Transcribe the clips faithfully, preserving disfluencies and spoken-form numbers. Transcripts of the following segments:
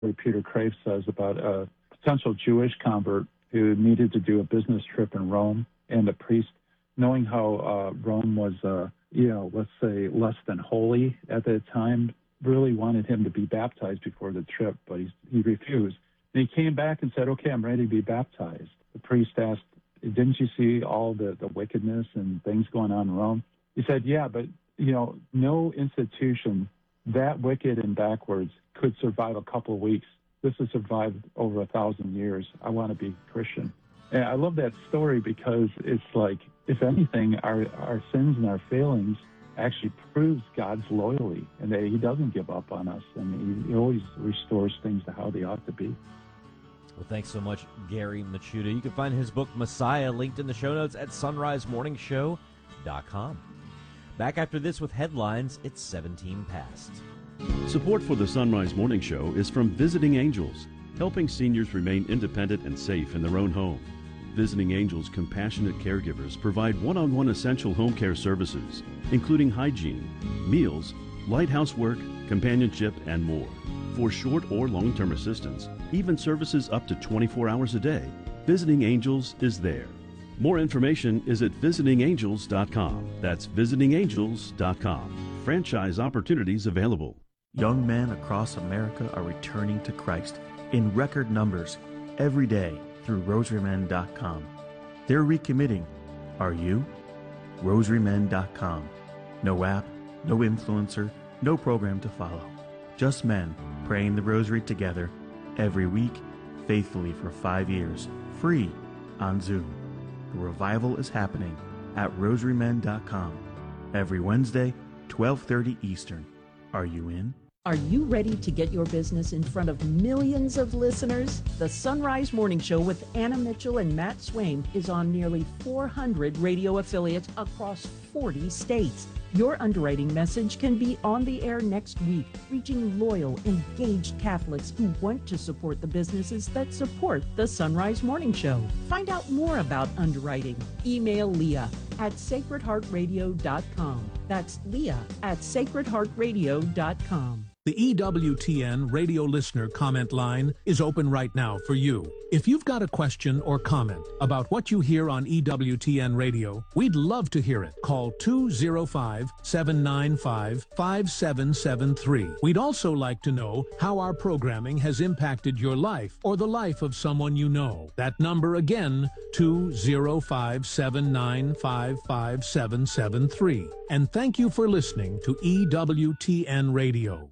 Peter Crave says about a potential Jewish convert who needed to do a business trip in Rome, and the priest, knowing how uh, Rome was, uh, you know, let's say less than holy at that time, really wanted him to be baptized before the trip, but he, he refused. And he came back and said, okay, I'm ready to be baptized. The priest asked, didn't you see all the, the wickedness and things going on in Rome? He said, yeah, but, you know, no institution that wicked and backwards could survive a couple of weeks. This has survived over a thousand years. I want to be Christian. And I love that story because it's like, if anything, our, our sins and our failings actually proves God's loyalty and that he doesn't give up on us, and he, he always restores things to how they ought to be. Well, thanks so much, Gary Michuta. You can find his book, Messiah, linked in the show notes at sunrise morning show dot com. Back after this with headlines, it's seventeen past. Support for the Sunrise Morning Show is from Visiting Angels, helping seniors remain independent and safe in their own home. Visiting Angels compassionate caregivers provide one-on-one essential home care services, including hygiene, meals, light housework, companionship, and more. For short or long-term assistance, even services up to twenty-four hours a day, Visiting Angels is there. More information is at visiting angels dot com. That's visiting angels dot com. Franchise opportunities available. Young men across America are returning to Christ in record numbers every day through rosary men dot com. They're recommitting. Are you? rosary men dot com. No app, no influencer, no program to follow. Just men praying the rosary together every week, faithfully for five years, free on Zoom. The revival is happening at rosary men dot com every Wednesday, twelve thirty Eastern. Are you in? Are you ready to get your business in front of millions of listeners? The Sunrise Morning Show with Anna Mitchell and Matt Swain is on nearly four hundred radio affiliates across forty states. Your underwriting message can be on the air next week, reaching loyal, engaged Catholics who want to support the businesses that support the Sunrise Morning Show. Find out more about underwriting. Email Leah at sacred heart radio dot com. That's Leah at sacred heart radio dot com. The E W T N radio listener comment line is open right now for you. If you've got a question or comment about what you hear on E W T N radio, we'd love to hear it. Call two oh five, seven nine five, five seven seven three. We'd also like to know how our programming has impacted your life or the life of someone you know. That number again, two oh five, seven nine five, five seven seven three. And thank you for listening to E W T N Radio.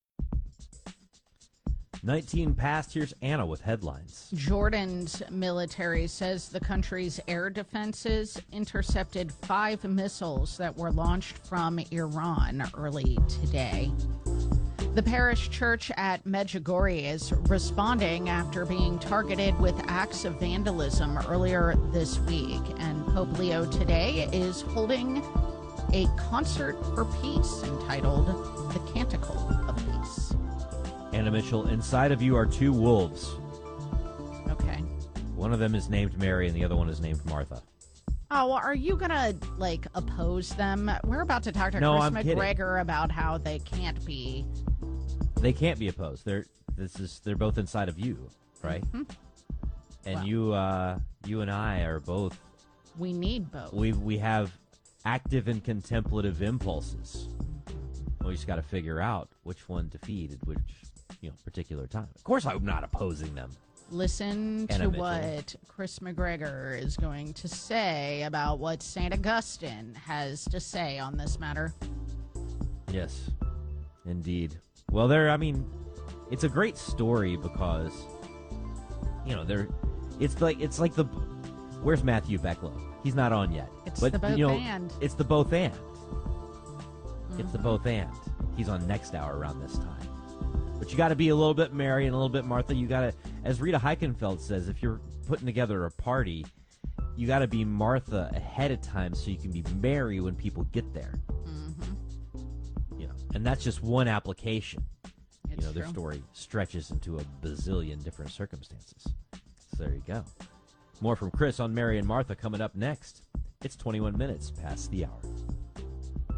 nineteen past, here's Anna with headlines. Jordan's military says the country's air defenses intercepted five missiles that were launched from Iran early today. The parish church at Medjugorje is responding after being targeted with acts of vandalism earlier this week, and Pope Leo today is holding a concert for peace entitled The Canticle of Peace. Anna Mitchell, inside of you are two wolves. Okay. One of them is named Mary and the other one is named Martha. Oh, well, are you going to, like, oppose them? We're about to talk to No, Chris I'm McGregor kidding. about how they can't be. They can't be opposed. They're this is they're both inside of you, right? Mm-hmm. And Well. you uh you and I are both We need both. we we have active and contemplative impulses. We just got to figure out which one to feed at which, you know, particular time. Of course, I'm not opposing them. Listen Anna to Mitchell. what Chris McGregor is going to say about what Saint Augustine has to say on this matter. Yes, indeed. Well, there. I mean, it's a great story because, you know, there. It's like it's like the. Where's Matthew Becklow? He's not on yet. It's but, the both you know, and. It's the both and. Mm-hmm. It's the both and. He's on next hour around this time. But you got to be a little bit Mary and a little bit Martha. You got to, as Rita Heikenfeld says, if you're putting together a party, you got to be Martha ahead of time so you can be Mary when people get there. Mm-hmm. You know, and that's just one application. It's you know, their true. story stretches into a bazillion different circumstances. So there you go. More from Chris on Mary and Martha coming up next. It's twenty-one minutes past the hour.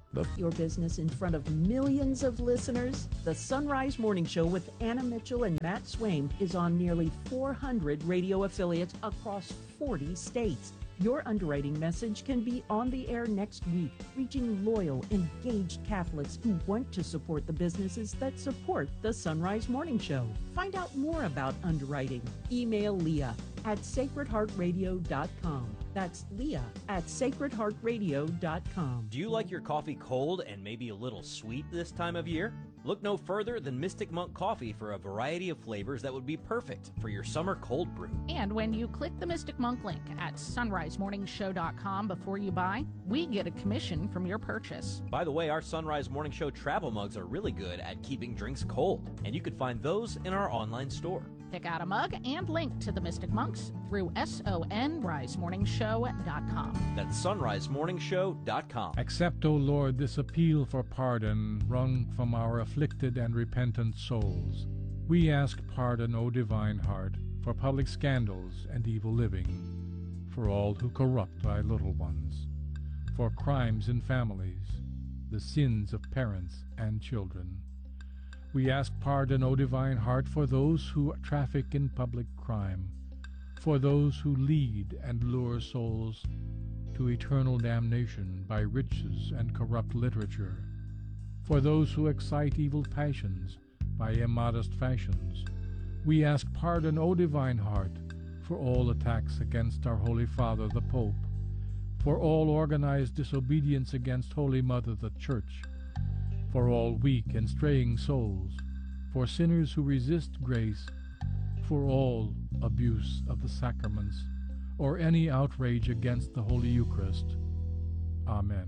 The your business in front of millions of listeners. The Sunrise Morning Show with Anna Mitchell and Matt Swaim is on nearly four hundred radio affiliates across forty states. Your underwriting message can be on the air next week, reaching loyal, engaged Catholics who want to support the businesses that support the Sunrise Morning Show. Find out more about underwriting. Email Leah at sacred heart radio dot com. That's Leah at sacred heart radio dot com. Do you like your coffee cold and maybe a little sweet this time of year? Look no further than Mystic Monk Coffee for a variety of flavors that would be perfect for your summer cold brew. And when you click the Mystic Monk link at sunrise morning show dot com before you buy, we get a commission from your purchase. By the way, our Sunrise Morning Show travel mugs are really good at keeping drinks cold, and you can find those in our online store. Pick out a mug and link to the Mystic Monks through sunrise morning show dot com. That's sunrise morning show dot com. Accept, O Lord, this appeal for pardon wrung from our afflicted and repentant souls. We ask pardon, O divine heart, for public scandals and evil living, for all who corrupt thy little ones, for crimes in families, the sins of parents and children. We ask pardon, O divine heart, for those who traffic in public crime, for those who lead and lure souls to eternal damnation by riches and corrupt literature, for those who excite evil passions by immodest fashions. We ask pardon, O divine heart, for all attacks against our Holy Father the Pope, for all organized disobedience against Holy Mother the Church, for all weak and straying souls, for sinners who resist grace, for all abuse of the sacraments, or any outrage against the Holy Eucharist. Amen.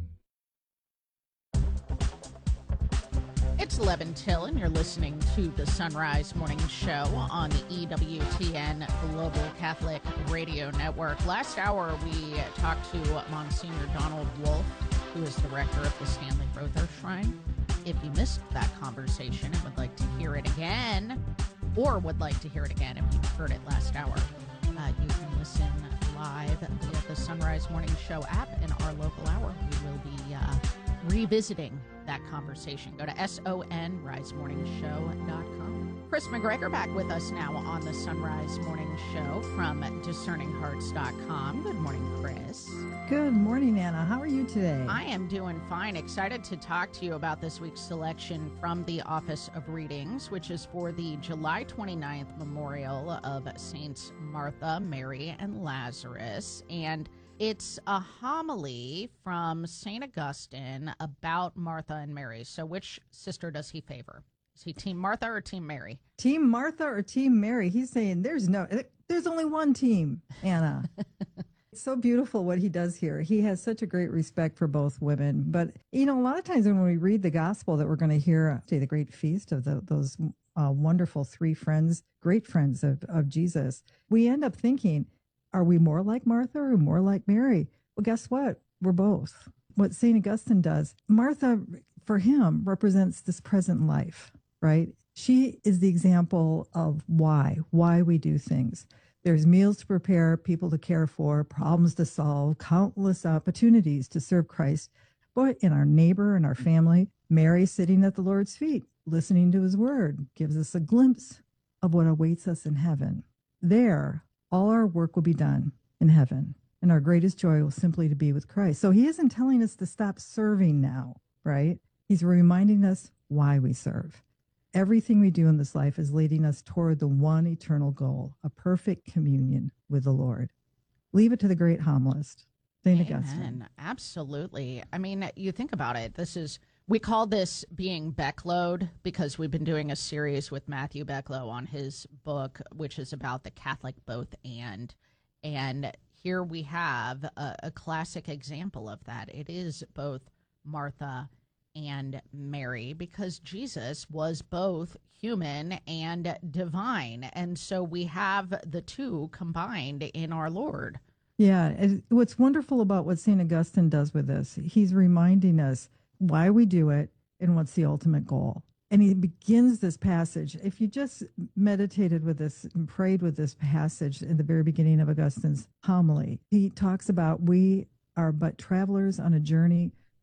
It's eleven till, and you're listening to the Sunrise Morning Show on the E W T N Global Catholic Radio Network. Last hour, we talked to Monsignor Donald Wolf, who is the rector of the Stanley Rother Shrine. If you missed that conversation and would like to hear it again, or would like to hear it again if you heard it last hour, uh, you can listen live via the Sunrise Morning Show app in our local hour. We will be uh, revisiting that conversation. Go to sunrise morning show dot com. Chris McGregor back with us now on the Sunrise Morning Show from discerning hearts dot com. Good morning, Chris. Good morning, Anna. How are you today? I am doing fine. Excited to talk to you about this week's selection from the Office of Readings, which is for the July twenty-ninth memorial of Saints Martha, Mary, and Lazarus. And it's a homily from Saint Augustine about Martha and Mary. So which sister does he favor? Is he Team Martha or Team Mary? Team Martha or Team Mary? He's saying there's no, there's only one team, Anna. It's so beautiful what he does here. He has such a great respect for both women. But, you know, a lot of times when we read the gospel that we're going to hear, say, the great feast of the, those uh, wonderful three friends, great friends of, of Jesus, we end up thinking, are we more like Martha or more like Mary? Well, guess what? We're both. What Saint Augustine does, Martha, for him, represents this present life, right? She is the example of why, why we do things. There's meals to prepare, people to care for, problems to solve, countless opportunities to serve Christ, but in our neighbor and our family. Mary sitting at the Lord's feet, listening to his word, gives us a glimpse of what awaits us in heaven. There, all our work will be done in heaven, and our greatest joy will simply to be with Christ. So he isn't telling us to stop serving now, right? He's reminding us why we serve. Everything we do in this life is leading us toward the one eternal goal, a perfect communion with the Lord. Leave it to the great homilist, Saint Augustine. Absolutely. I mean, you think about it. This is, we call this being Beckload because we've been doing a series with Matthew Becklow on his book, which is about the Catholic both and. And here we have a, a classic example of that. It is both Martha and Mary, because Jesus was both human and divine. And so we have the two combined in our Lord. Yeah. And what's wonderful about what Saint Augustine does with this, he's reminding us why we do it and what's the ultimate goal. And he begins this passage. If you just meditated with this and prayed with this passage in the very beginning of Augustine's homily, he talks about we are but travelers on a journey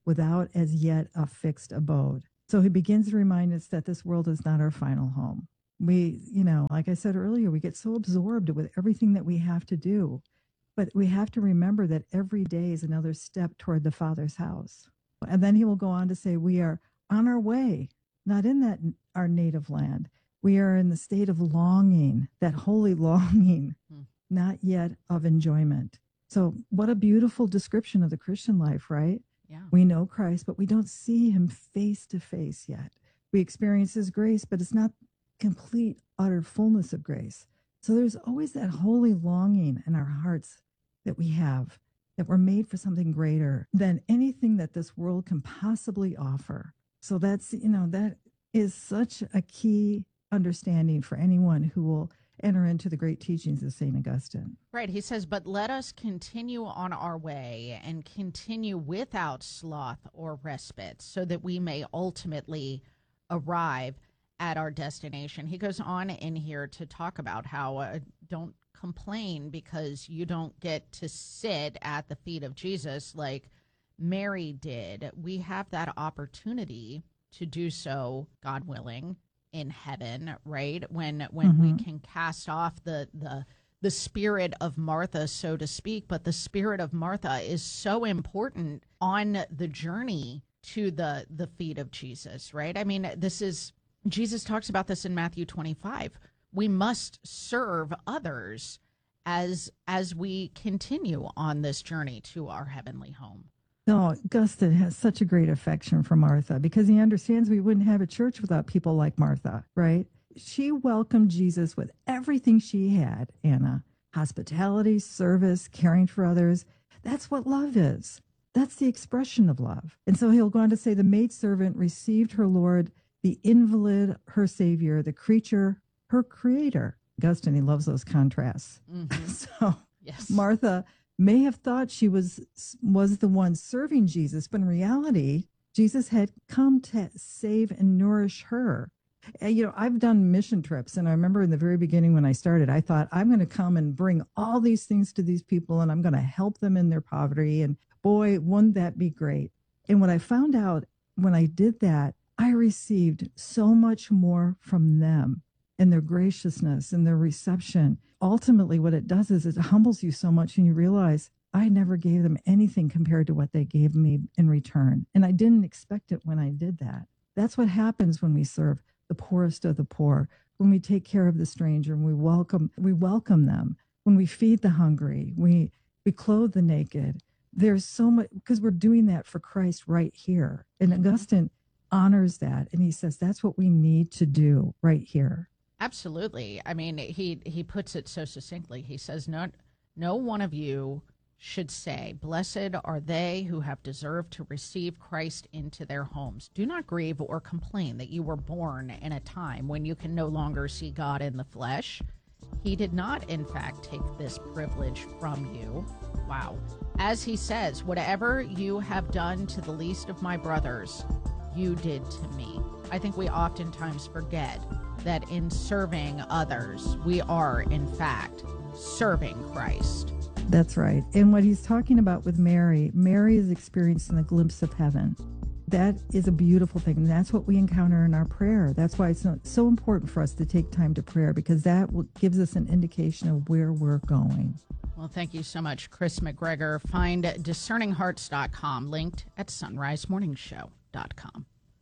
without as yet a fixed abode. So he begins to remind us that this world is not our final home. We, you know, like I said earlier, we get so absorbed with everything that we have to do, but we have to remember that every day is another step toward the Father's house. And then he will go on to say, we are on our way, not in that our native land. We are in the state of longing, that holy longing, hmm. not yet of enjoyment. So what a beautiful description of the Christian life, right? Yeah. We know Christ, but we don't see him face to face yet. We experience his grace, but it's not complete, utter fullness of grace. So there's always that holy longing in our hearts that we have, that we're made for something greater than anything that this world can possibly offer. So that's, you know, that is such a key understanding for anyone who will enter into the great teachings of Saint Augustine. Right. He says, but let us continue on our way and continue without sloth or respite so that we may ultimately arrive at our destination. He goes on in here to talk about how uh, don't complain because you don't get to sit at the feet of Jesus like Mary did. We have that opportunity to do so, God willing, in heaven, right? When when mm-hmm. we can cast off the the the spirit of Martha, so to speak, but the spirit of Martha is so important on the journey to the the feet of Jesus, right? I mean, this is Jesus talks about this in Matthew twenty-five. We must serve others as as we continue on this journey to our heavenly home. No, Augustine has such a great affection for Martha because he understands we wouldn't have a church without people like Martha, right? She welcomed Jesus with everything she had, Anna. Hospitality, service, caring for others. That's what love is. That's the expression of love. And so he'll go on to say the maidservant received her Lord, the invalid, her Savior, the creature, her Creator. Augustine, he loves those contrasts. Mm-hmm. So yes. Martha may have thought she was was the one serving Jesus, but in reality, Jesus had come to save and nourish her. And, you know, I've done mission trips, and I remember in the very beginning when I started, I thought, I'm going to come and bring all these things to these people, and I'm going to help them in their poverty, and boy, wouldn't that be great. And what I found out when I did that, I received so much more from them and their graciousness and their reception. Ultimately, what it does is it humbles you so much and you realize I never gave them anything compared to what they gave me in return. And I didn't expect it when I did that. That's what happens when we serve the poorest of the poor, when we take care of the stranger and we welcome we welcome them, when we feed the hungry, we we clothe the naked. There's so much, because we're doing that for Christ right here. And Augustine honors that. And he says that's what we need to do right here. Absolutely. I mean, he he puts it so succinctly. He says, no, no one of you should say, blessed are they who have deserved to receive Christ into their homes. Do not grieve or complain that you were born in a time when you can no longer see God in the flesh. He did not, in fact, take this privilege from you. Wow. As he says, whatever you have done to the least of my brothers, you did to me. I think we oftentimes forget that in serving others, we are, in fact, serving Christ. That's right. And what he's talking about with Mary, Mary is experiencing a glimpse of heaven. That is a beautiful thing. And that's what we encounter in our prayer. That's why it's so important for us to take time to prayer, because that gives us an indication of where we're going. Well, thank you so much, Chris McGregor. Find discerning hearts dot com, linked at sunrise morning show dot com.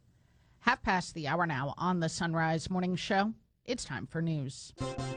Half past the hour now on the Sunrise Morning Show. It's time for news.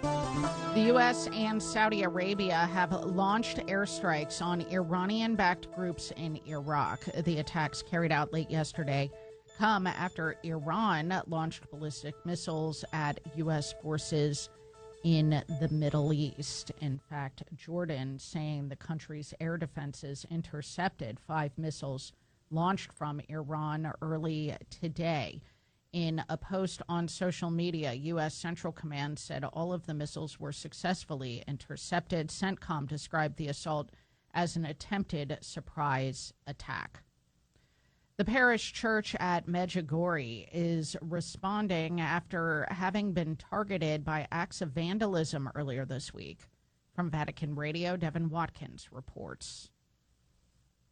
The U S and Saudi Arabia have launched airstrikes on Iranian-backed groups in Iraq. The attacks carried out late yesterday come after Iran launched ballistic missiles at U S forces in the Middle East. In fact, Jordan saying the country's air defenses intercepted five missiles launched from Iran early today. In a post on social media, U S Central Command said all of the missiles were successfully intercepted. CENTCOM described the assault as an attempted surprise attack. The parish church at Medjugorje is responding after having been targeted by acts of vandalism earlier this week. From Vatican Radio, Devin Watkins reports.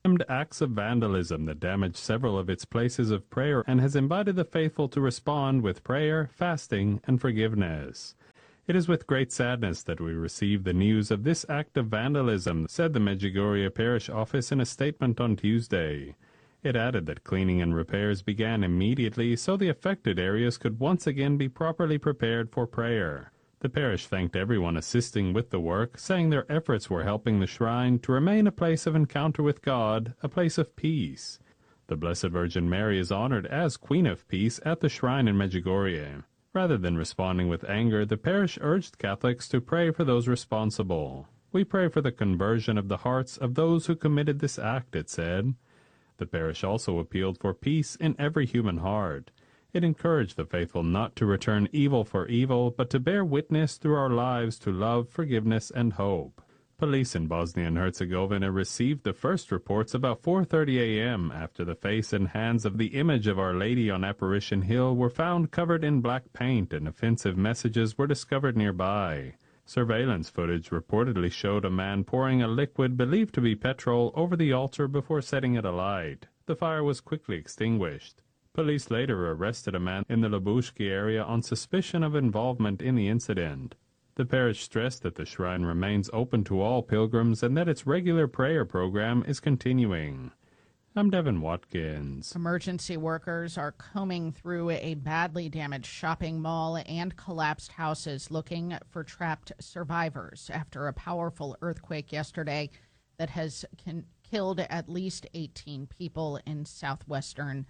acts of vandalism that damaged several of its places of prayer and has invited the faithful to respond with prayer, fasting, and forgiveness. It is with great sadness that we receive the news of this act of vandalism, said the Medjugorje Parish Office in a statement on Tuesday. It added that cleaning and repairs began immediately so the affected areas could once again be properly prepared for prayer. The parish thanked everyone assisting with the work, saying their efforts were helping the shrine to remain a place of encounter with God, a place of peace. The Blessed Virgin Mary is honored as Queen of Peace at the shrine in Medjugorje. Rather than responding with anger, the parish urged Catholics to pray for those responsible. We pray for the conversion of the hearts of those who committed this act, it said. The parish also appealed for peace in every human heart. It encouraged the faithful not to return evil for evil, but to bear witness through our lives to love, forgiveness, and hope. Police in Bosnia and Herzegovina received the first reports about four thirty a.m. after the face and hands of the image of Our Lady on Apparition Hill were found covered in black paint and offensive messages were discovered nearby. Surveillance footage reportedly showed a man pouring a liquid believed to be petrol over the altar before setting it alight. The fire was quickly extinguished. Police later arrested a man in the Lubushki area on suspicion of involvement in the incident. The parish stressed that the shrine remains open to all pilgrims and that its regular prayer program is continuing. I'm Devin Watkins. Emergency workers are combing through a badly damaged shopping mall and collapsed houses looking for trapped survivors after a powerful earthquake yesterday that has con- killed at least eighteen people in southwestern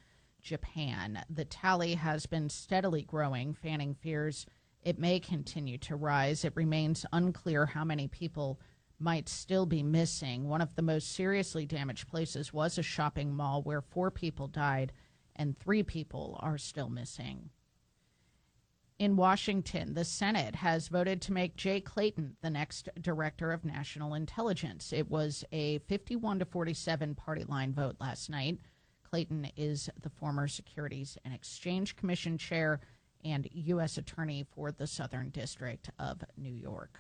Japan. The tally has been steadily growing, fanning fears it may continue to rise. It remains unclear how many people might still be missing. One of the most seriously damaged places was a shopping mall where four people died and three people are still missing. In Washington, the Senate has voted to make Jay Clayton the next director of national intelligence. It was a fifty-one to forty-seven party line vote last night. Clayton is the former Securities and Exchange Commission chair and U S attorney for the Southern District of New York.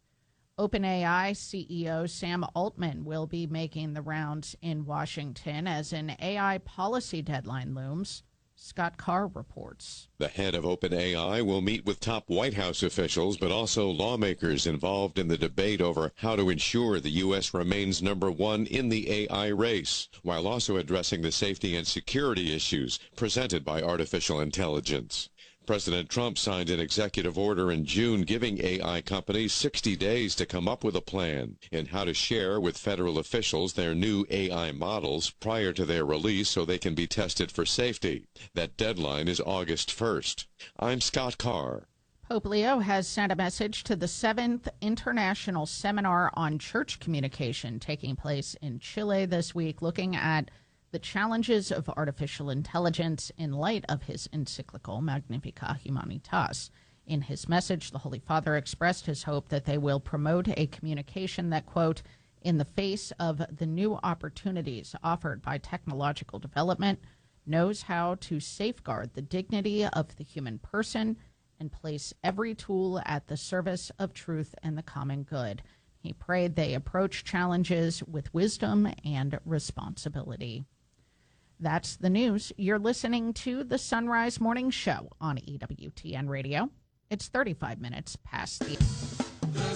OpenAI C E O Sam Altman will be making the rounds in Washington as an A I policy deadline looms. Scott Carr reports. The head of OpenAI will meet with top White House officials, but also lawmakers involved in the debate over how to ensure the U S remains number one in the A I race, while also addressing the safety and security issues presented by artificial intelligence. President Trump signed an executive order in June giving A I companies sixty days to come up with a plan in how to share with federal officials their new A I models prior to their release so they can be tested for safety. That deadline is August first. I'm Scott Carr. Pope Leo has sent a message to the seventh International Seminar on Church Communication taking place in Chile this week, looking at the challenges of artificial intelligence in light of his encyclical Magnificat Humanitas. In his message, the Holy Father expressed his hope that they will promote a communication that, quote, in the face of the new opportunities offered by technological development, knows how to safeguard the dignity of the human person and place every tool at the service of truth and the common good. He prayed they approach challenges with wisdom and responsibility. That's the news. You're listening to the Sunrise Morning Show on E W T N Radio. It's thirty-five minutes past the... The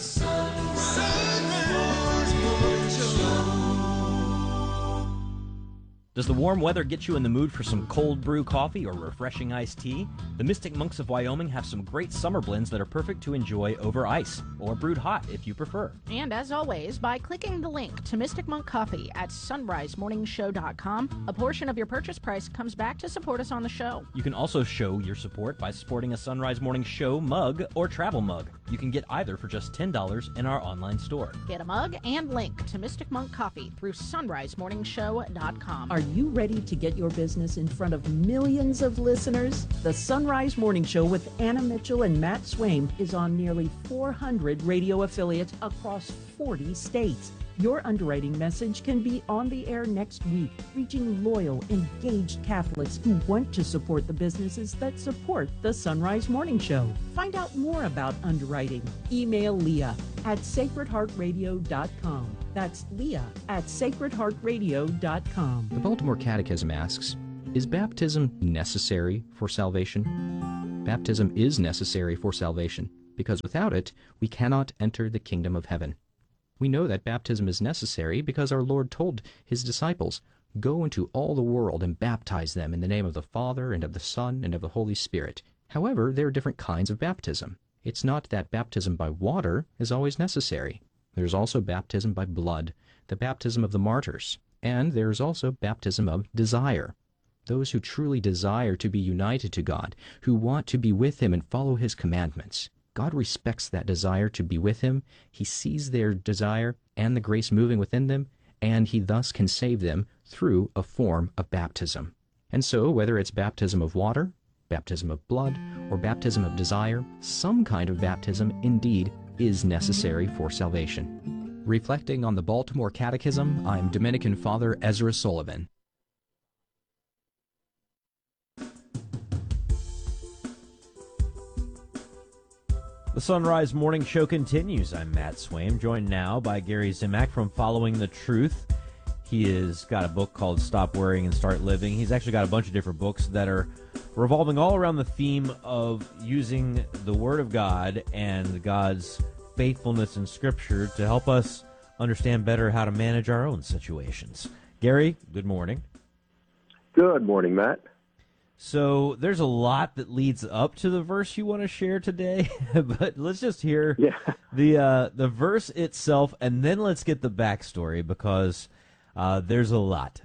Sunrise Morning Show. Does the warm weather get you in the mood for some cold brew coffee or refreshing iced tea? The Mystic Monks of Wyoming have some great summer blends that are perfect to enjoy over ice, or brewed hot if you prefer. And as always, by clicking the link to Mystic Monk Coffee at sunrise morning show dot com, a portion of your purchase price comes back to support us on the show. You can also show your support by supporting a Sunrise Morning Show mug or travel mug. You can get either for just ten dollars in our online store. Get a mug and link to Mystic Monk Coffee through sunrise morning show dot com. Are you ready to get your business in front of millions of listeners? The Sunrise Morning Show with Anna Mitchell and Matt Swaim is on nearly four hundred radio affiliates across forty states. Your underwriting message can be on the air next week, reaching loyal, engaged Catholics who want to support the businesses that support the Sunrise Morning Show. Find out more about underwriting. Email Leah at sacred heart radio dot com. That's Leah at sacred heart radio dot com. The Baltimore Catechism asks, is baptism necessary for salvation? Baptism is necessary for salvation, because without it, we cannot enter the kingdom of heaven. We know that baptism is necessary because our Lord told his disciples, go into all the world and baptize them in the name of the Father and of the Son and of the Holy Spirit. However, there are different kinds of baptism. It's not that baptism by water is always necessary. There's also baptism by blood, the baptism of the martyrs, and there's also baptism of desire. Those who truly desire to be united to God, who want to be with him and follow his commandments. God respects that desire to be with him. He sees their desire and the grace moving within them, and he thus can save them through a form of baptism. And so, whether it's baptism of water, baptism of blood, or baptism of desire, some kind of baptism indeed is necessary for salvation. Reflecting on the Baltimore Catechism, I'm Dominican Father Ezra Sullivan. The Sunrise Morning Show continues. I'm Matt Swaim, joined now by Gary Zimak from Following the Truth. He has got a book called Stop Worrying and Start Living. He's actually got a bunch of different books that are revolving all around the theme of using the Word of God and God's faithfulness in Scripture to help us understand better how to manage our own situations. Gary, good morning. Good morning, Matt. So there's a lot that leads up to the verse you want to share today, but let's just hear yeah. the uh, the verse itself, and then let's get the backstory, because uh, there's a lot.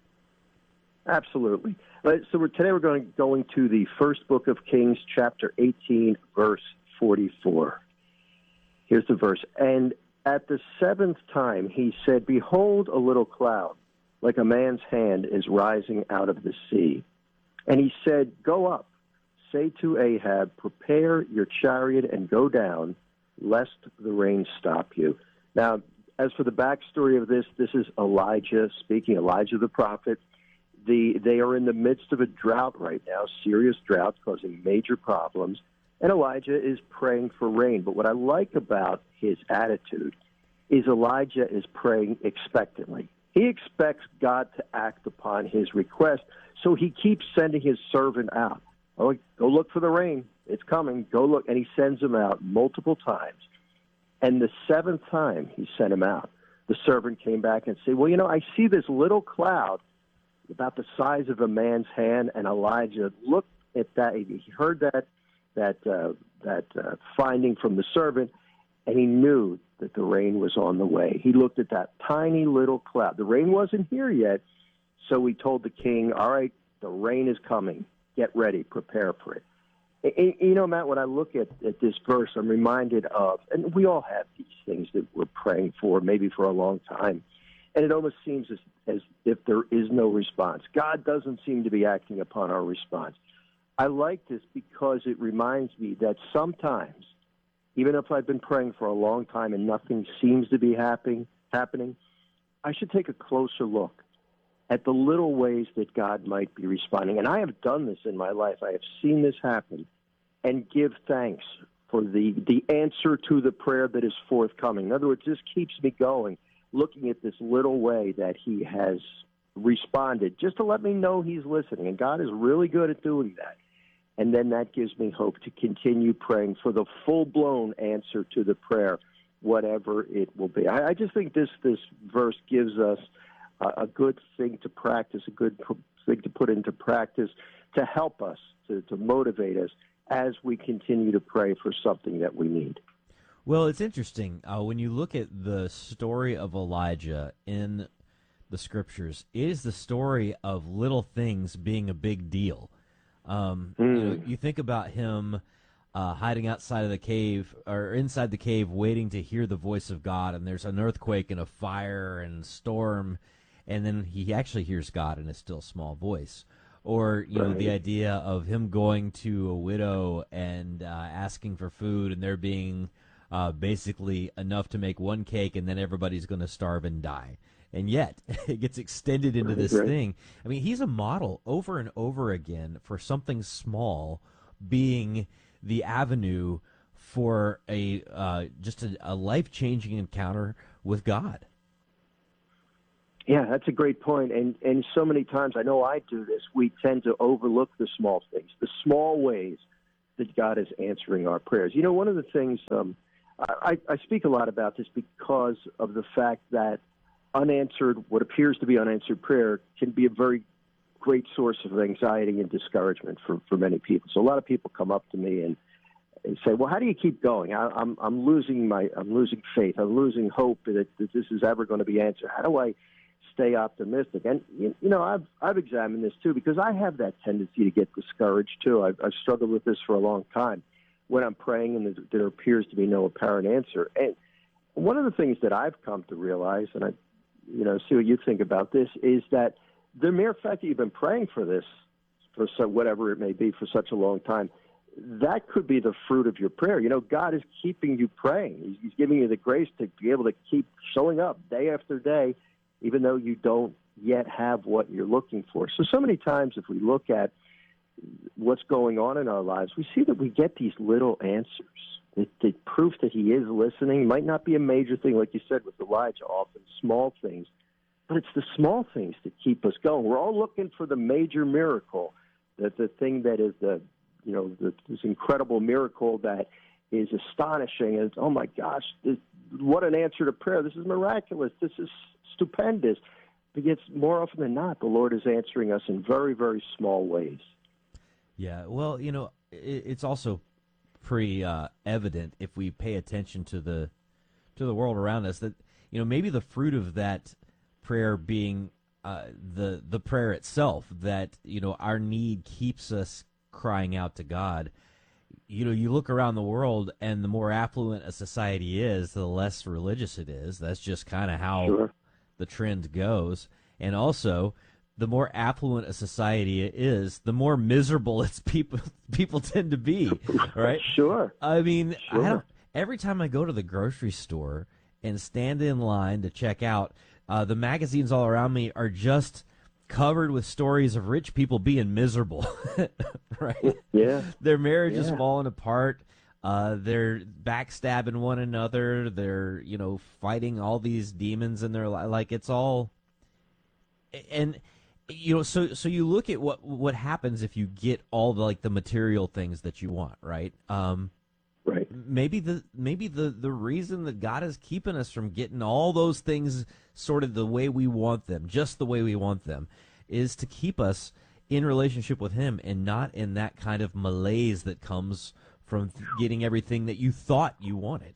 Absolutely. So we're, today we're going, going to the first book of Kings, chapter eighteen, verse forty-four. Here's the verse. And at the seventh time he said, behold, a little cloud, like a man's hand, is rising out of the sea. And he said, go up, say to Ahab, prepare your chariot and go down, lest the rain stop you. Now, as for the backstory of this, this is Elijah speaking, Elijah the prophet. The, they are in the midst of a drought right now, serious drought causing major problems. And Elijah is praying for rain. But what I like about his attitude is Elijah is praying expectantly. He expects God to act upon his request, so he keeps sending his servant out. Oh, go look for the rain. It's coming. Go look. And he sends him out multiple times. And the seventh time he sent him out, the servant came back and said, well, you know, I see this little cloud about the size of a man's hand. And Elijah looked at that. He heard that that uh, that uh, finding from the servant, and he knew that the rain was on the way. He looked at that tiny little cloud. The rain wasn't here yet, so he told the king, all right, the rain is coming. Get ready. Prepare for it. And, you know, Matt, when I look at, at this verse, I'm reminded of, and we all have these things that we're praying for, maybe for a long time, and it almost seems as, as if there is no response. God doesn't seem to be acting upon our response. I like this because it reminds me that sometimes, even if I've been praying for a long time and nothing seems to be happening, happening, I should take a closer look at the little ways that God might be responding. And I have done this in my life. I have seen this happen, and give thanks for the, the answer to the prayer that is forthcoming. In other words, this keeps me going, looking at this little way that he has responded, just to let me know he's listening. And God is really good at doing that. And then that gives me hope to continue praying for the full-blown answer to the prayer, whatever it will be. I, I just think this, this verse gives us a, a good thing to practice, a good pr- thing to put into practice to help us, to, to motivate us as we continue to pray for something that we need. Well, it's interesting. Uh, when you look at the story of Elijah in the Scriptures, it is the story of little things being a big deal. Um, mm. you know, you think about him uh, hiding outside of the cave or inside the cave, waiting to hear the voice of God, and there's an earthquake and a fire and storm, and then he actually hears God in a still small voice. Or you right. know, the idea of him going to a widow and uh, asking for food, and there being uh, basically enough to make one cake, and then everybody's going to starve and die. And yet, it gets extended into this right. thing. I mean, he's a model over and over again for something small being the avenue for a uh, just a, a life-changing encounter with God. Yeah, that's a great point. And and so many times, I know I do this, we tend to overlook the small things, the small ways that God is answering our prayers. You know, one of the things, um, I, I speak a lot about this because of the fact that unanswered, what appears to be unanswered prayer can be a very great source of anxiety and discouragement for, for many people. So a lot of people come up to me and, and say, well, how do you keep going? I, I'm, I'm losing my, I'm losing faith. I'm losing hope that, that this is ever going to be answered. How do I stay optimistic? And, you, you know, I've, I've examined this too, because I have that tendency to get discouraged too. I've, I've struggled with this for a long time when I'm praying and there, there appears to be no apparent answer. And one of the things that I've come to realize, and I, you know, see what you think about this, is that the mere fact that you've been praying for this, for so, whatever it may be, for such a long time, that could be the fruit of your prayer. You know, God is keeping you praying. He's, he's giving you the grace to be able to keep showing up day after day, even though you don't yet have what you're looking for. So, so many times if we look at what's going on in our lives, we see that we get these little answers. The, the proof that he is listening might not be a major thing, like you said with Elijah, often small things, but it's the small things that keep us going. We're all looking for the major miracle, that the thing that is the, you know, the, this incredible miracle that is astonishing. And oh my gosh, this, what an answer to prayer! This is miraculous. This is stupendous. But yet, more often than not, the Lord is answering us in very, very small ways. Yeah, well, you know, it, it's also pretty uh, evident if we pay attention to the to the world around us that, you know, maybe the fruit of that prayer being uh, the the prayer itself, that, you know, our need keeps us crying out to God. You know, you look around the world, and the more affluent a society is, the less religious it is. That's just kind of how sure. the trend goes. And also, the more affluent a society is, the more miserable its people people tend to be, right? Sure. I mean, sure. I don't, every time I go to the grocery store and stand in line to check out, uh, the magazines all around me are just covered with stories of rich people being miserable, right? Yeah. Their marriage yeah. is falling apart. Uh, they're backstabbing one another. They're, you know, fighting all these demons in their life. Like, it's all, and you know, so so you look at what what happens if you get all the like the material things that you want, right? Um, right. Maybe the maybe the the reason that God is keeping us from getting all those things sort of the way we want them, just the way we want them, is to keep us in relationship with Him and not in that kind of malaise that comes from getting everything that you thought you wanted.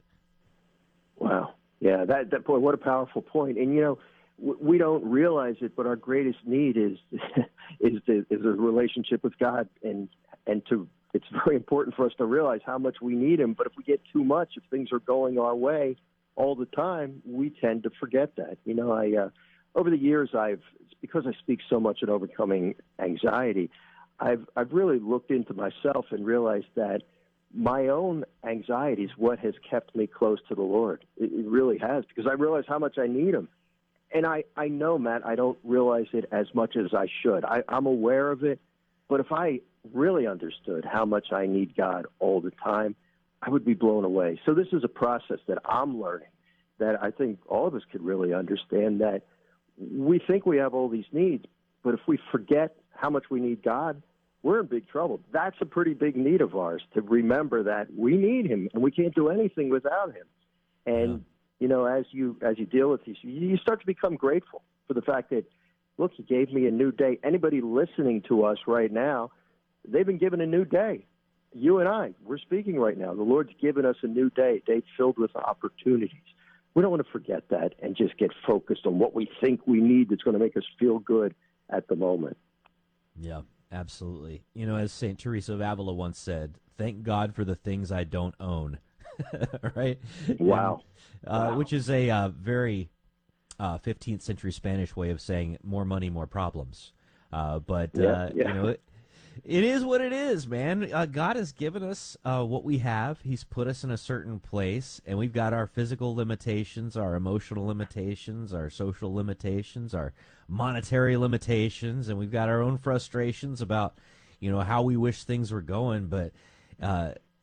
Wow. Yeah, that that boy, what a powerful point. And you know, we don't realize it, but our greatest need is is the, is a relationship with God, and and to it's very important for us to realize how much we need Him. But if we get too much, if things are going our way all the time, we tend to forget that. You know, I uh, over the years, I've because I speak so much at overcoming anxiety, I've I've really looked into myself and realized that my own anxiety is what has kept me close to the Lord. It, it really has, because I realize how much I need Him. And I, I know, Matt, I don't realize it as much as I should. I, I'm aware of it, but if I really understood how much I need God all the time, I would be blown away. So this is a process that I'm learning, that I think all of us could really understand, that we think we have all these needs, but if we forget how much we need God, we're in big trouble. That's a pretty big need of ours, to remember that we need Him and we can't do anything without Him. And yeah. You know, as you as you deal with these, you start to become grateful for the fact that, look, He gave me a new day. Anybody listening to us right now, they've been given a new day. You and I, we're speaking right now. The Lord's given us a new day, a day filled with opportunities. We don't want to forget that and just get focused on what we think we need that's going to make us feel good at the moment. Yeah, absolutely. You know, as Saint Teresa of Avila once said, "Thank God for the things I don't own." Right? Wow. And, uh, wow. Which is a uh, very uh, fifteenth century Spanish way of saying more money, more problems. Uh, but, yeah, uh, yeah. you know, it, it is what it is, man. Uh, God has given us uh, what we have. He's put us in a certain place, and we've got our physical limitations, our emotional limitations, our social limitations, our monetary limitations, and we've got our own frustrations about, you know, how we wish things were going. But, uh,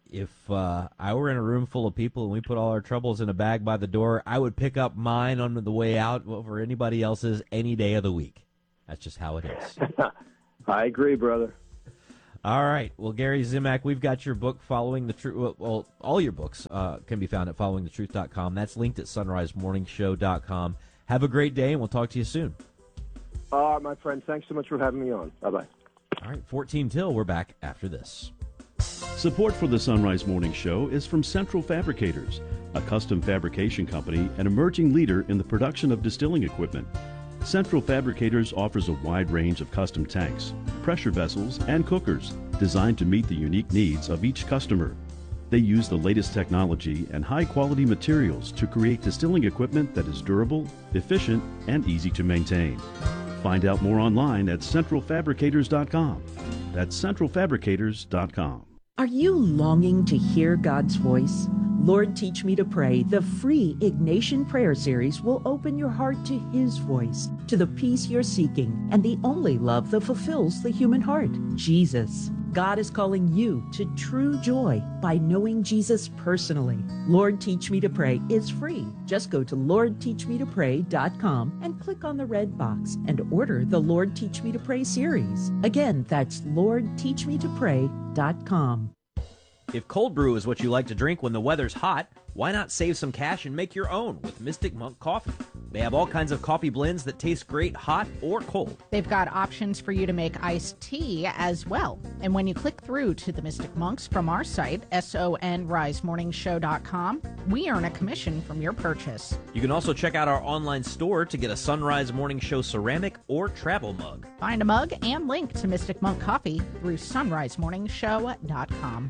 if uh, I were in a room full of people and we put all our troubles in a bag by the door, I would pick up mine on the way out over anybody else's any day of the week. That's just how it is. I agree, brother. All right. Well, Gary Zimak, we've got your book, Following the Truth. Well, all your books uh, can be found at following the truth dot com. That's linked at sunrise morning show dot com. Have a great day, and we'll talk to you soon. All right, my friend. Thanks so much for having me on. Bye-bye. All right, fourteen till. We're back after this. Support for the Sunrise Morning Show is from Central Fabricators, a custom fabrication company and emerging leader in the production of distilling equipment. Central Fabricators offers a wide range of custom tanks, pressure vessels, and cookers designed to meet the unique needs of each customer. They use the latest technology and high-quality materials to create distilling equipment that is durable, efficient, and easy to maintain. Find out more online at central fabricators dot com. That's central fabricators dot com. Are you longing to hear God's voice? Lord, Teach Me to Pray, the free Ignatian Prayer Series, will open your heart to His voice, to the peace you're seeking, and the only love that fulfills the human heart, Jesus. God is calling you to true joy by knowing Jesus personally. Lord, Teach Me to Pray is free. Just go to lord teach me to pray dot com and click on the red box and order the Lord, Teach Me to Pray series. Again, that's lord teach me to pray dot com. If cold brew is what you like to drink when the weather's hot, why not save some cash and make your own with Mystic Monk Coffee? They have all kinds of coffee blends that taste great hot or cold. They've got options for you to make iced tea as well. And when you click through to the Mystic Monks from our site, sunrise morning show dot com, we earn a commission from your purchase. You can also check out our online store to get a Sunrise Morning Show ceramic or travel mug. Find a mug and link to Mystic Monk Coffee through sunrise morning show dot com.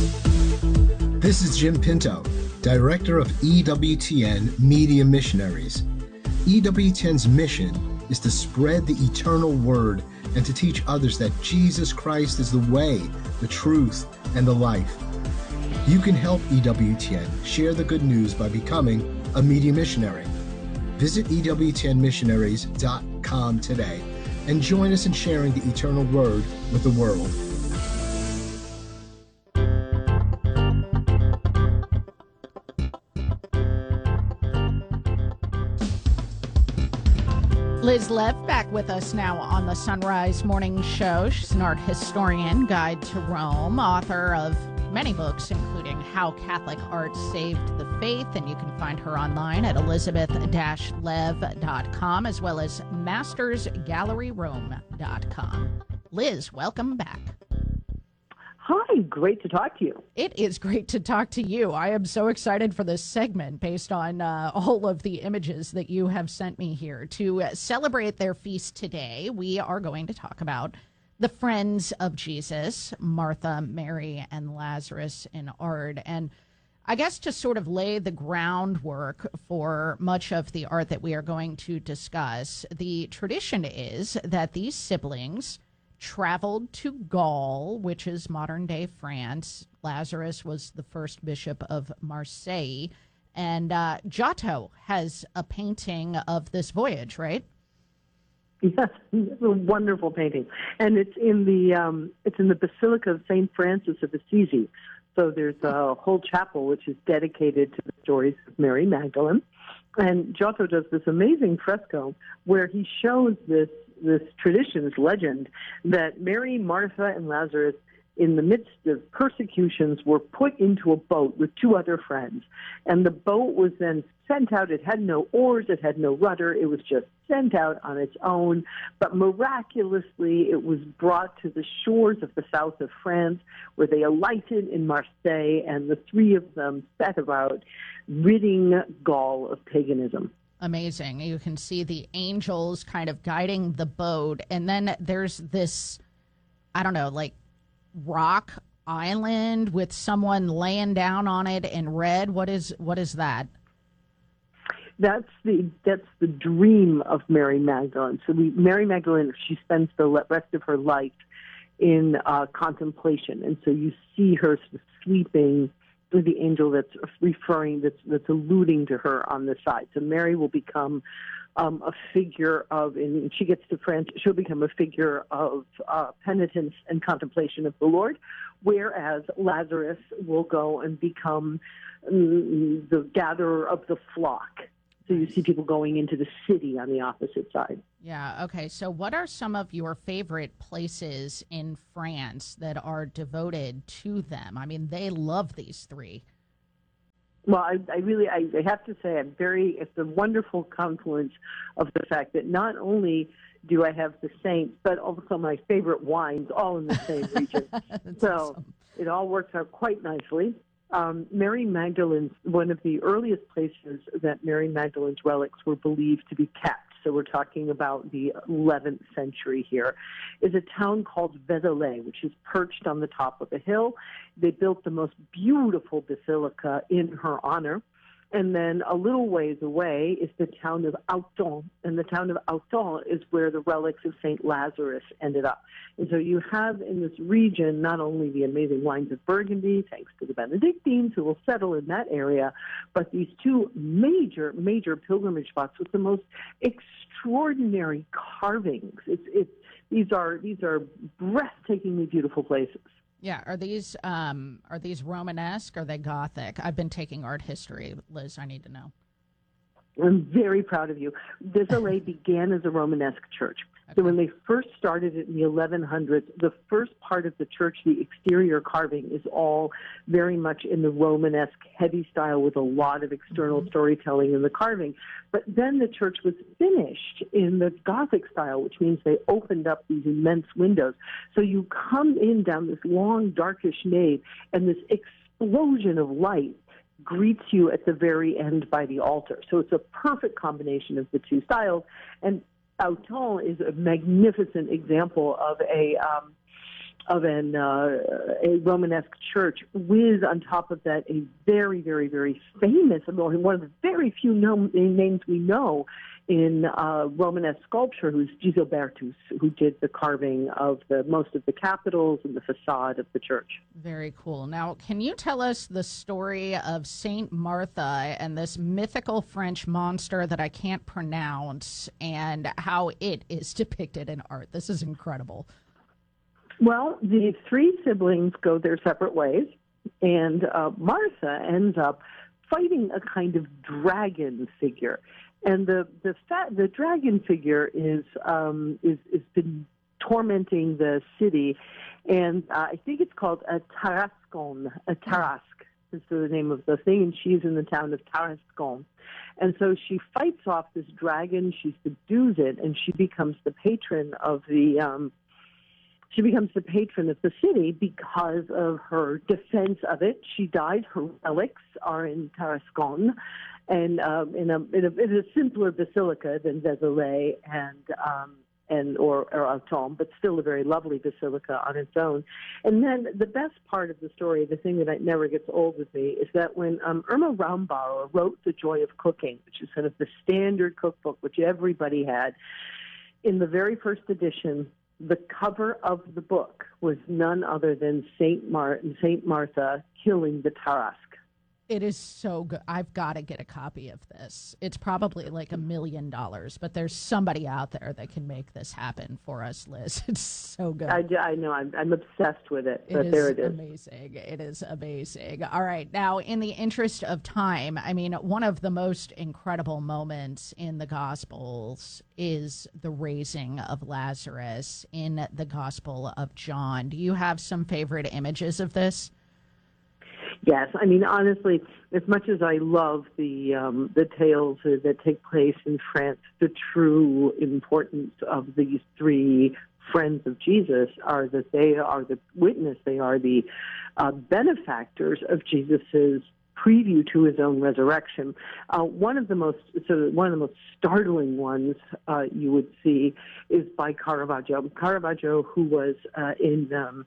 This is Jim Pinto, Director of E W T N Media Missionaries. E W T N's mission is to spread the eternal word and to teach others that Jesus Christ is the way, the truth, and the life. You can help E W T N share the good news by becoming a media missionary. Visit E W T N missionaries dot com today and join us in sharing the eternal word with the world. Liz Lev back with us now on the Sunrise Morning Show. She's an art historian, guide to Rome, author of many books, including How Catholic Art Saved the Faith, and you can find her online at elizabeth dash lev dot com as well as masters gallery rome dot com. Liz, welcome back. Hi, great to talk to you. It is great to talk to you. I am so excited for this segment based on uh, all of the images that you have sent me here. To uh, celebrate their feast today, we are going to talk about the friends of Jesus, Martha, Mary, and Lazarus in art. And I guess to sort of lay the groundwork for much of the art that we are going to discuss, the tradition is that these siblings traveled to Gaul, which is modern-day France. Lazarus was the first bishop of Marseille. And uh, Giotto has a painting of this voyage, right? Yes, it's a wonderful painting. And it's in the um, it's in the Basilica of Saint Francis of Assisi. So there's a whole chapel which is dedicated to the stories of Mary Magdalene. And Giotto does this amazing fresco where he shows this this tradition, this legend, that Mary, Martha, and Lazarus, in the midst of persecutions, were put into a boat with two other friends. And the boat was then sent out. It had no oars. It had no rudder. It was just sent out on its own. But miraculously, it was brought to the shores of the south of France, where they alighted in Marseille, and the three of them set about ridding Gaul of paganism. Amazing. You can see the angels kind of guiding the boat. And then there's this, I don't know, like rock island with someone laying down on it in red. What is what is that? That's the that's the dream of Mary Magdalene. So we, Mary Magdalene, she spends the rest of her life in uh, contemplation. And so you see her sort of sleeping the angel that's referring, that's, that's alluding to her on the side. So Mary will become um, a figure of, and she gets to France, she'll become a figure of uh, penitence and contemplation of the Lord, whereas Lazarus will go and become um, the gatherer of the flock. So you see people going into the city on the opposite side. Yeah, okay. So what are some of your favorite places in France that are devoted to them? I mean, they love these three. Well, I, I really, I, I have to say, I'm very, it's a wonderful confluence of the fact that not only do I have the saints, but also my favorite wines all in the same region. So awesome. It all works out quite nicely. Um, Mary Magdalene's, one of the earliest places that Mary Magdalene's relics were believed to be kept, so we're talking about the eleventh century here, is a town called Vézelay, which is perched on the top of a hill. They built the most beautiful basilica in her honor. And then a little ways away is the town of Autun, and the town of Autun is where the relics of Saint Lazarus ended up. And so you have in this region not only the amazing wines of Burgundy, thanks to the Benedictines who will settle in that area, but these two major, major pilgrimage spots with the most extraordinary carvings. It's, it's, these are these are breathtakingly beautiful places. Yeah, are these um, are these Romanesque? Or are they Gothic? I've been taking art history, Liz. I need to know. I'm very proud of you. Vézelay began as a Romanesque church. Okay. So when they first started it in the eleven hundreds, the first part of the church, the exterior carving, is all very much in the Romanesque heavy style with a lot of external mm-hmm. storytelling in the carving. But then the church was finished in the Gothic style, which means they opened up these immense windows. So you come in down this long, darkish nave, and this explosion of light greets you at the very end by the altar. So it's a perfect combination of the two styles. And Autun is a magnificent example of a um, of an uh, a Romanesque church with, on top of that, a very, very, very famous, one of the very few known names we know in uh, Romanesque sculpture, who's Giselbertus, who did the carving of the most of the capitals and the facade of the church. Very cool. Now, can you tell us the story of Saint Martha and this mythical French monster that I can't pronounce and how it is depicted in art? This is incredible. Well, the three siblings go their separate ways, and uh, Martha ends up fighting a kind of dragon figure. And the the fat, the dragon figure is um, is is been tormenting the city, and uh, I think it's called a Tarascon. A Tarasque is the name of the thing, and she's in the town of Tarascon. And so she fights off this dragon. She subdues it, and she becomes the patron of the. Um, She becomes the patron of the city because of her defense of it. She died. Her relics are in Tarascon, and um, in, a, in, a, in a simpler basilica than Vézelay and um, and or, or Autun, but still a very lovely basilica on its own. And then the best part of the story, the thing that never gets old with me, is that when um, Irma Raumbauer wrote The Joy of Cooking, which is sort of the standard cookbook, which everybody had, in the very first edition, the cover of the book was none other than Saint Martin, Saint Martha killing the Tarasque. It is so good. I've got to get a copy of this. It's probably like a million dollars, but there's somebody out there that can make this happen for us, Liz. It's so good. I, I know. I'm, I'm obsessed with it, but it there it is. Amazing. It is amazing. All right. Now, in the interest of time, I mean, one of the most incredible moments in the Gospels is the raising of Lazarus in the Gospel of John. Do you have some favorite images of this? Yes, I mean, honestly, as much as I love the um, the tales that take place in France, the true importance of these three friends of Jesus are that they are the witness, they are the uh, benefactors of Jesus's preview to his own resurrection. Uh, one of the most sort of, one of the most startling ones uh, you would see is by Caravaggio. Caravaggio, who was uh, in um,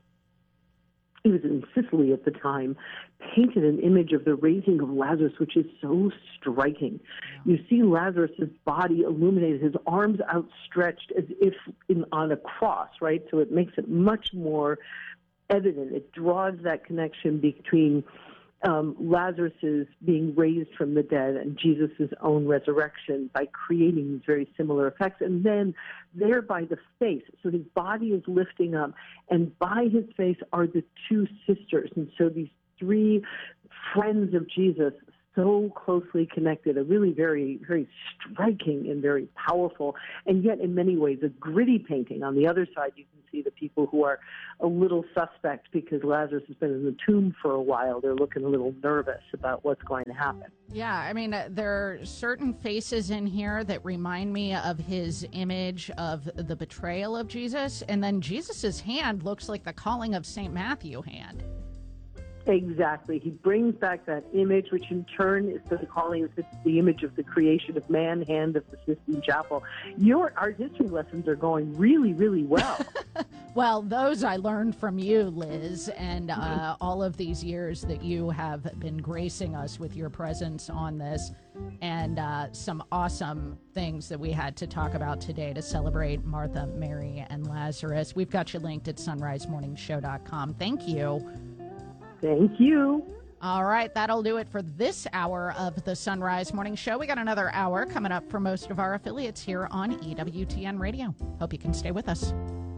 he was in Sicily at the time, painted an image of the raising of Lazarus, which is so striking. You see Lazarus' body illuminated, his arms outstretched as if in, on a cross, right? So it makes it much more evident. It draws that connection between um, Lazarus' being raised from the dead and Jesus' own resurrection by creating these very similar effects. And then there by the face, so his body is lifting up, and by his face are the two sisters. And so these three friends of Jesus, so closely connected, a really very, very striking and very powerful, and yet in many ways a gritty painting. On the other side, you can see the people who are a little suspect because Lazarus has been in the tomb for a while. They're looking a little nervous about what's going to happen. Yeah, I mean, uh, there are certain faces in here that remind me of his image of the betrayal of Jesus, and then Jesus's hand looks like the calling of Saint Matthew hand. Exactly. He brings back that image, which in turn is the calling, the image of the creation of man, hand of the Sistine Chapel. Your art history lessons are going really, really well. Well, those I learned from you, Liz, and uh, all of these years that you have been gracing us with your presence on this, and uh, some awesome things that we had to talk about today to celebrate Martha, Mary, and Lazarus. We've got you linked at sunrise morning show dot com. Thank you. Thank you. All right, that'll do it for this hour of the Sunrise Morning Show. We got another hour coming up for most of our affiliates here on E W T N Radio. Hope you can stay with us.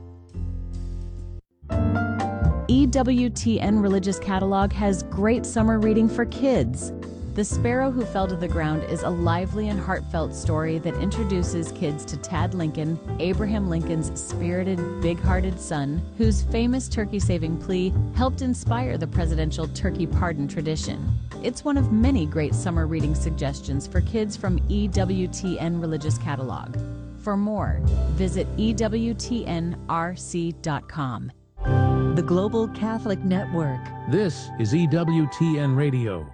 E W T N Religious Catalog has great summer reading for kids. The Sparrow Who Fell to the Ground is a lively and heartfelt story that introduces kids to Tad Lincoln, Abraham Lincoln's spirited, big-hearted son, whose famous turkey-saving plea helped inspire the presidential turkey pardon tradition. It's one of many great summer reading suggestions for kids from E W T N Religious Catalog. For more, visit E W T N R C dot com. The Global Catholic Network. This is E W T N Radio.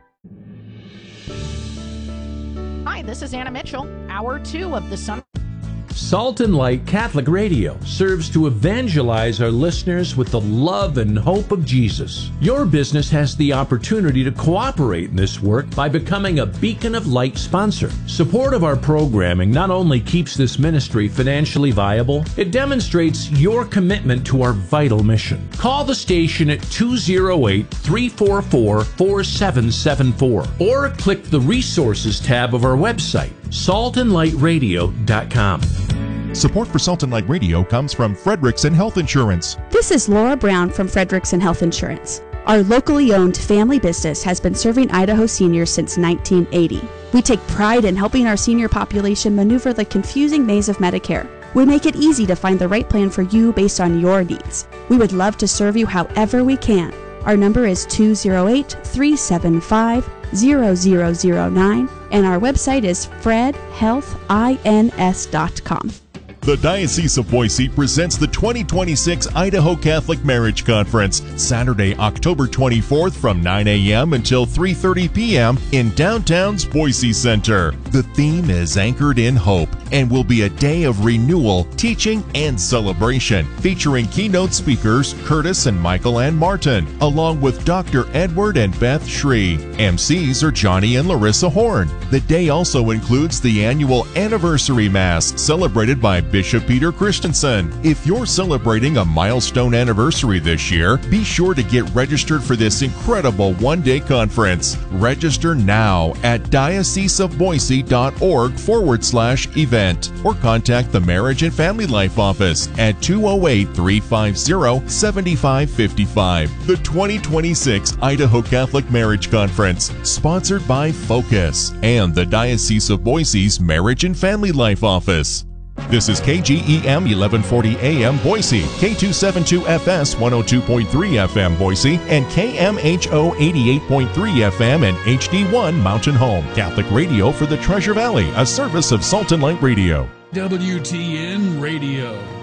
Hi, this is Anna Mitchell, hour two of the Sun. Salt and Light Catholic Radio serves to evangelize our listeners with the love and hope of Jesus. Your business has the opportunity to cooperate in this work by becoming a Beacon of Light sponsor. Support of our programming not only keeps this ministry financially viable, it demonstrates your commitment to our vital mission. Call the station at two oh eight, three four four, four seven seven four or click the resources tab of our website, salt and light radio dot com. Support for Salt and Light Radio comes from Frederickson Health Insurance. This is Laura Brown from Frederickson Health Insurance. Our locally owned family business has been serving Idaho seniors since nineteen eighty. We take pride in helping our senior population maneuver the confusing maze of Medicare. We make it easy to find the right plan for you based on your needs. We would love to serve you however we can. Our number is two oh eight, three seven five, zero zero zero nine and our website is fred health ins dot com. The Diocese of Boise presents the twenty twenty-six Idaho Catholic Marriage Conference, Saturday, October twenty-fourth from nine a.m. until three thirty p.m. in downtown's Boise Center. The theme is Anchored in Hope and will be a day of renewal, teaching, and celebration, featuring keynote speakers Curtis and Michael Ann Martin, along with Doctor Edward and Beth Shree. M Cs are Johnny and Larissa Horn. The day also includes the annual Anniversary Mass, celebrated by Bishop Peter Christensen. If you're celebrating a milestone anniversary this year, be sure to get registered for this incredible one-day conference. Register now at dioceseofboise.org forward slash event or contact the Marriage and Family Life Office at two oh eight, three five zero, seven five five five. The twenty twenty-six Idaho Catholic Marriage Conference, sponsored by Focus and the Diocese of Boise's Marriage and Family Life Office. This is K G E M eleven forty A M Boise, K two seventy-two F S one oh two point three F M Boise, and K M H O eighty-eight point three F M and H D one Mountain Home. Catholic radio for the Treasure Valley, a service of Salt and Light Radio. W T N Radio.